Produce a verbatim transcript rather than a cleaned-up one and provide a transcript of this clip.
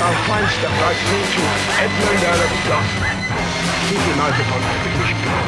our fine stuff right through to Edmund Earl of Gloucester. Keep your eyes upon the British people.